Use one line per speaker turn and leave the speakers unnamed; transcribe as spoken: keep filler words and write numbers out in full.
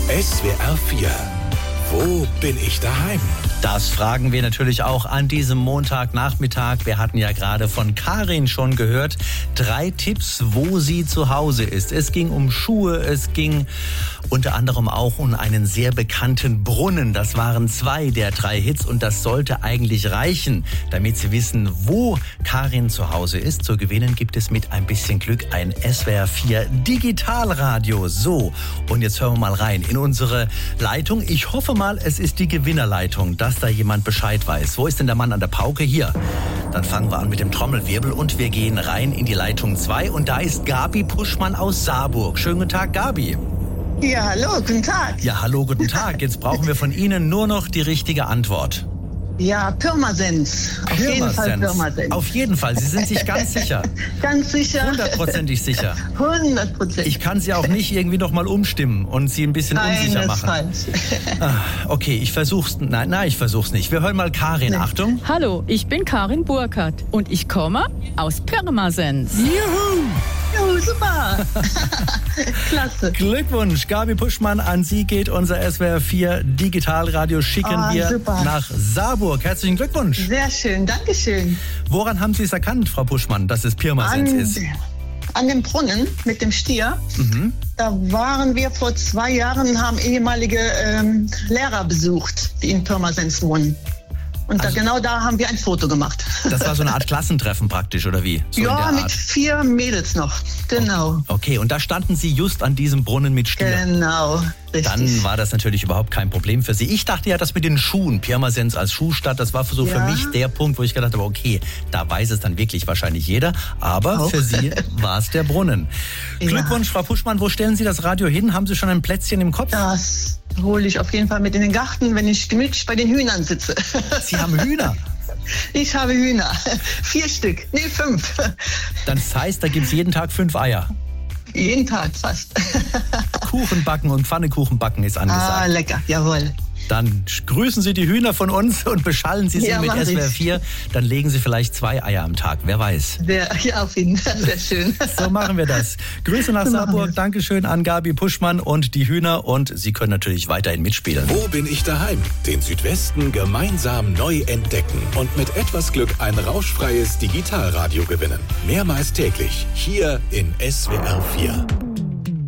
S W R vier. Wo bin ich daheim?
Das fragen wir natürlich auch an diesem Montagnachmittag. Wir hatten ja gerade von Karin schon gehört. Drei Tipps, wo sie zu Hause ist. Es ging um Schuhe, es ging unter anderem auch um einen sehr bekannten Brunnen. Das waren zwei der drei Hits und das sollte eigentlich reichen, damit Sie wissen, wo Karin zu Hause ist. Zu gewinnen gibt es mit ein bisschen Glück ein S W R vier Digitalradio. So, und jetzt hören wir mal rein in unsere Leitung. Ich hoffe mal, es ist die Gewinnerleitung, dass da jemand Bescheid weiß. Wo ist denn der Mann an der Pauke? Hier. Dann fangen wir an mit dem Trommelwirbel und wir gehen rein in die Leitung zwei. Und da ist Gabi Puschmann aus Saarburg. Schönen guten Tag, Gabi.
Ja, hallo, guten Tag.
Ja, hallo, guten Tag. Jetzt brauchen wir von Ihnen nur noch die richtige Antwort.
Ja, Pirmasens. Auf jeden Fall Pirmasens.
Auf jeden Fall. Sie sind sich ganz sicher.
Ganz sicher.
Hundertprozentig sicher.
Hundertprozentig.
Ich kann Sie auch nicht irgendwie noch mal umstimmen und Sie ein bisschen unsicher machen. Ah, okay, ich versuch's. Nein, nein, ich versuch's nicht. Wir hören mal Karin. Nee. Achtung.
Hallo, ich bin Karin Burkhardt und ich komme aus Pirmasens.
Juhu!
Oh, super. Klasse.
Glückwunsch, Gabi Puschmann. An Sie geht unser S W R vier Digitalradio. Schicken oh, wir super. nach Saarburg. Herzlichen Glückwunsch.
Sehr schön, danke schön.
Woran haben Sie es erkannt, Frau Puschmann, dass es Pirmasens
an,
ist?
An dem Brunnen mit dem Stier. Mhm. Da waren wir vor zwei Jahren, haben ehemalige ähm, Lehrer besucht, die in Pirmasens wohnen. Und also, da, genau da haben wir ein Foto gemacht.
Das war so eine Art Klassentreffen praktisch, oder wie? So
ja, mit vier Mädels noch, genau.
Okay, und da standen Sie just an diesem Brunnen mit Stier.
Genau, richtig.
Dann war das natürlich überhaupt kein Problem für Sie. Ich dachte ja, das mit den Schuhen, Pirmasens als Schuhstadt, das war so ja. für mich der Punkt, wo ich gedacht habe, okay, da weiß es dann wirklich wahrscheinlich jeder. Aber auch für Sie war es der Brunnen. Ja. Glückwunsch, Frau Puschmann. Wo stellen Sie das Radio hin? Haben Sie schon ein Plätzchen im Kopf?
Das hole ich auf jeden Fall mit in den Garten, wenn ich gemütlich bei den Hühnern sitze.
Sie haben Hühner?
Ich habe Hühner. Vier Stück. Nee, fünf.
Das heißt, da gibt es jeden Tag fünf Eier?
Jeden Tag fast.
Kuchen backen und Pfannekuchen backen ist angesagt.
Ah, lecker. Jawohl.
Dann grüßen Sie die Hühner von uns und beschallen Sie sie ja, mit S W R vier. Dann legen Sie vielleicht zwei Eier am Tag. Wer weiß.
Sehr, ja, auf jeden Fall. Sehr schön.
So machen wir das. Grüße nach so Saarburg. Dankeschön an Gabi Puschmann und die Hühner. Und Sie können natürlich weiterhin mitspielen.
Wo bin ich daheim? Den Südwesten gemeinsam neu entdecken. Und mit etwas Glück ein rauschfreies Digitalradio gewinnen. Mehrmals täglich. Hier in S W R vier.